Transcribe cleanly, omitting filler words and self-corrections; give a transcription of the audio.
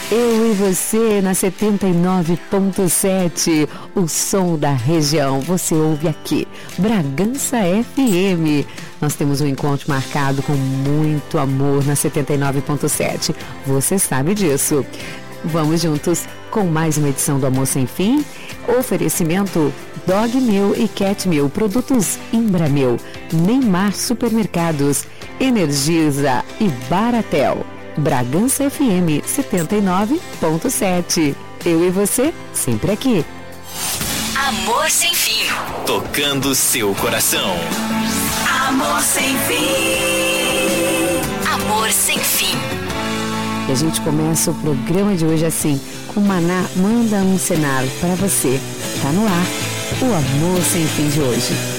Eu e você na 79.7, o som da região. Você ouve aqui, Bragança FM. Nós temos um encontro marcado com muito amor na 79.7. Você sabe disso. Vamos juntos com mais uma edição do Amor Sem Fim. Oferecimento Dog Meal e Cat Meal, produtos Imbramil, Neymar Supermercados, Energisa e Baratel. Bragança FM 79.7. Eu e você, sempre aqui. Amor Sem Fim. Tocando seu coração. Amor Sem Fim. Amor Sem Fim. E a gente começa o programa de hoje assim, com Maná Manda um Cenário para você. Tá no ar, o Amor Sem Fim de hoje.